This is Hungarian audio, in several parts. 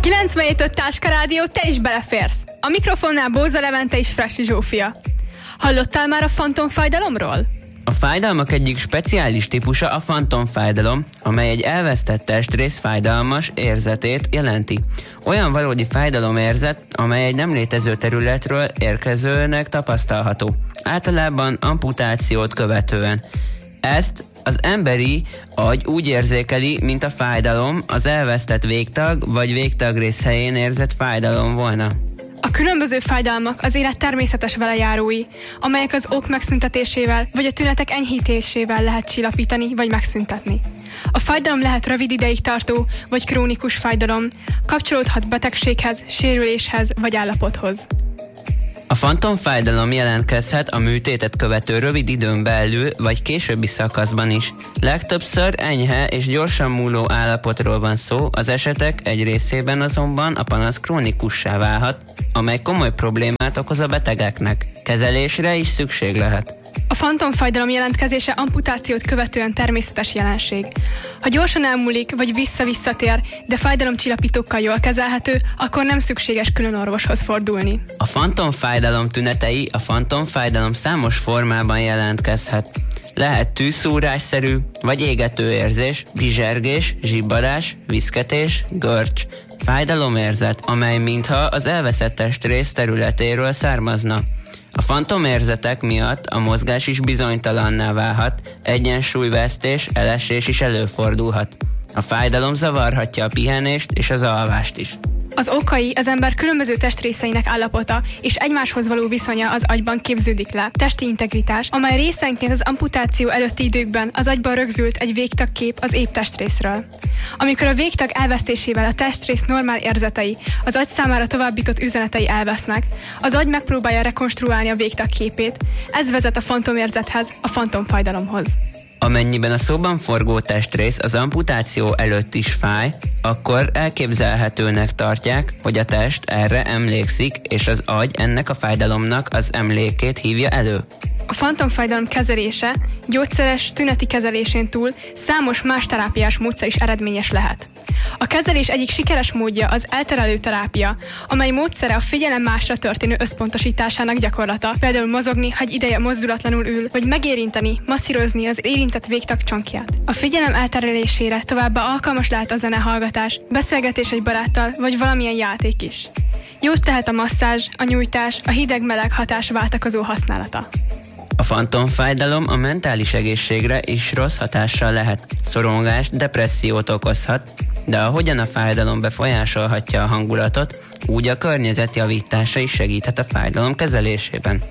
97.5 Táska Rádió, te is beleférsz. A mikrofonnál Bóza Levente és Fressy Zsófia. Hallottál már a fantomfájdalomról? A fájdalmak egyik speciális típusa a fantomfájdalom, amely egy elvesztett testrész fájdalmas érzetét jelenti. Olyan valódi fájdalomérzet, amely egy nem létező területről érkezőnek tapasztalható. Általában amputációt követően. Ezt az emberi agy úgy érzékeli, mint a fájdalom az elvesztett végtag vagy végtagrész helyén érzett fájdalom volna. A különböző fájdalmak az élet természetes velejárói, amelyek az ok megszüntetésével vagy a tünetek enyhítésével lehet csillapítani vagy megszüntetni. A fájdalom lehet rövid ideig tartó vagy krónikus fájdalom, kapcsolódhat betegséghez, sérüléshez vagy állapothoz. A fantomfájdalom jelentkezhet a műtétet követő rövid időn belül vagy későbbi szakaszban is. Legtöbbször enyhe és gyorsan múló állapotról van szó, az esetek egy részében azonban a panasz krónikussá válhat, amely komoly problémát okoz a betegeknek. Kezelésre is szükség lehet. A fantomfájdalom jelentkezése amputációt követően természetes jelenség. Ha gyorsan elmúlik, vagy visszatér, de fájdalomcsillapítókkal jól kezelhető, akkor nem szükséges külön orvoshoz fordulni. A fantomfájdalom tünetei a fantomfájdalom számos formában jelentkezhet. Lehet tűszúrásszerű, vagy égető érzés, bizsergés, zsibbadás, viszketés, görcs, fájdalomérzet, amely mintha az elveszett testrész területéről származna. A fantomérzetek miatt a mozgás is bizonytalanná válhat, egyensúlyvesztés, elesés is előfordulhat. A fájdalom zavarhatja a pihenést és az alvást is. Az okai az ember különböző testrészeinek állapota és egymáshoz való viszonya az agyban képződik le. Testi integritás, amely részenként az amputáció előtti időkben az agyban rögzült egy végtagkép az épp testrészről. Amikor a végtag elvesztésével a testrész normál érzetei, az agy számára továbbított üzenetei elvesznek, az agy megpróbálja rekonstruálni a végtag képét, ez vezet a fantomérzethez, a fantomfájdalomhoz. Amennyiben a szóban forgó testrész az amputáció előtt is fáj, akkor elképzelhetőnek tartják, hogy a test erre emlékszik, és az agy ennek a fájdalomnak az emlékét hívja elő. A fantomfájdalom kezelése gyógyszeres tüneti kezelésén túl számos más terápiás módszer is eredményes lehet. A kezelés egyik sikeres módja az elterelő terápia, amely módszere a figyelem másra történő összpontosításának gyakorlata, például mozogni, ha egy ideje mozdulatlanul ül, vagy megérinteni, masszírozni az érintett végtag csonkját. A figyelem elterelésére továbbá alkalmas lehet a zenehallgatás, beszélgetés egy baráttal, vagy valamilyen játék is. Jót tehet a masszázs, a nyújtás, a hideg-meleg hatás váltakozó használata. A fantomfájdalom a mentális egészségre is rossz hatással lehet. Szorongást, depressziót okozhat, de ahogyan a fájdalom befolyásolhatja a hangulatot, úgy a környezet javítása is segíthet a fájdalom kezelésében.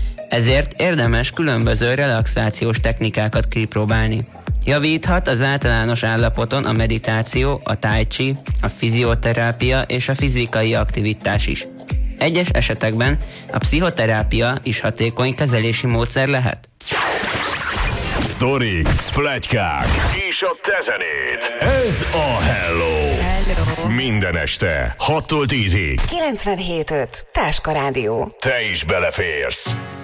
Ezért érdemes különböző relaxációs technikákat kipróbálni. Javíthat az általános állapoton a meditáció, a tai chi, a fizioterápia és a fizikai aktivitás is. Egyes esetekben a pszichoterápia is hatékony kezelési módszer lehet. Sztorik, pletykák és a te zenéd. Ez a Hello. Minden este 6-tól 10-ig. 97.5 Táska Rádió. Te is beleférsz.